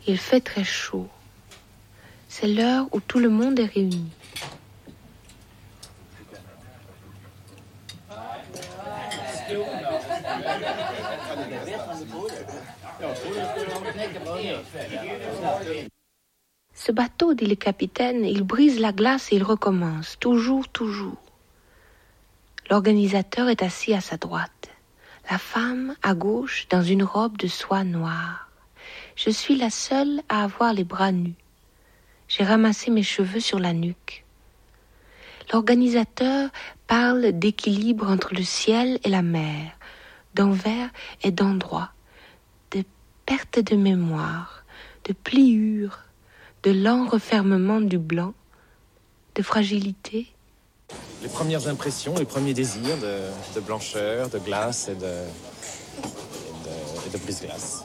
Il fait très chaud. C'est l'heure où tout le monde est réuni. Ce bateau, dit le capitaine, il brise la glace et il recommence, toujours, toujours. L'organisateur est assis à sa droite. La femme, à gauche, dans une robe de soie noire. Je suis la seule à avoir les bras nus. J'ai ramassé mes cheveux sur la nuque. L'organisateur parle d'équilibre entre le ciel et la mer, d'envers et d'endroit, de perte de mémoire, de pliure, de lent refermement du blanc, de fragilité. Les premières impressions, les premiers désirs de blancheur, de glace et de brise-glace.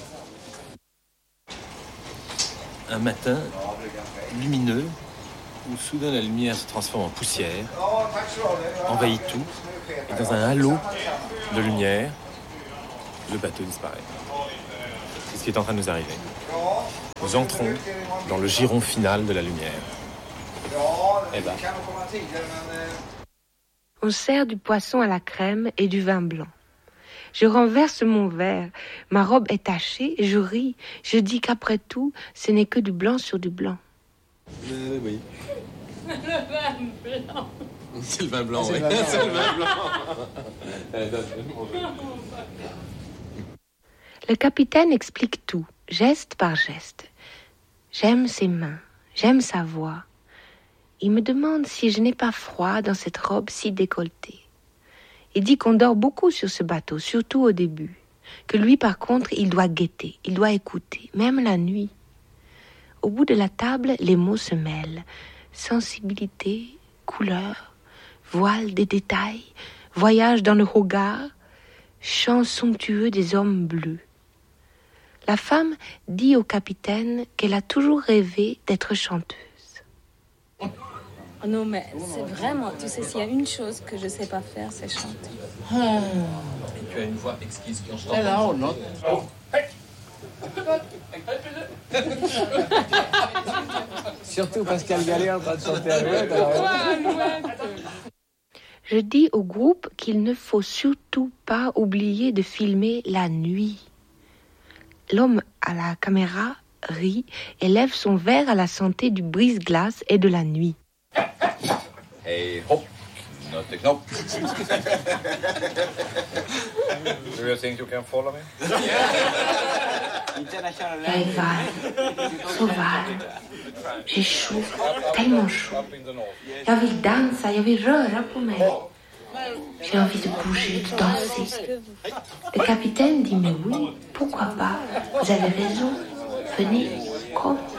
Un matin lumineux où soudain la lumière se transforme en poussière, envahit tout, et dans un halo de lumière, le bateau disparaît. C'est ce qui est en train de nous arriver. Nous entrons dans le giron final de la lumière. Et là. On sert du poisson à la crème et du vin blanc. Je renverse mon verre, ma robe est tachée, je ris, je dis qu'après tout, ce n'est que du blanc sur du blanc. Oui. Le vin blanc. C'est le vin blanc, oui. C'est le vin blanc. Le capitaine explique tout, geste par geste. J'aime ses mains, j'aime sa voix. Il me demande si je n'ai pas froid dans cette robe si décolletée. Il dit qu'on dort beaucoup sur ce bateau, surtout au début. Que lui, par contre, il doit guetter, il doit écouter, même la nuit. Au bout de la table, les mots se mêlent. Sensibilité, couleur, voile des détails, voyage dans le regard, chant somptueux des hommes bleus. La femme dit au capitaine qu'elle a toujours rêvé d'être chanteuse. Oh non, mais c'est vraiment... Tu sais, s'il y a une chose que je ne sais pas faire, c'est chanter. Tu as une voix exquise qui en chante. Hello, not. Surtout Pascal Gallet en train de chanter Alouette. Je dis au groupe qu'il ne faut surtout pas oublier de filmer la nuit. L'homme à la caméra rit et lève son verre à la santé du brise-glace et de la nuit. Hey, hop, not the knop. Do you think you can follow me? Jag är varm, så varm. J'ai chaud, tellement chaud. Jag vill dansa, jag vill röra på mig. J'ai envie de bouger, de danser. Le capitaine dit mais oui, pourquoi pas? Vous avez raison, venez, comme.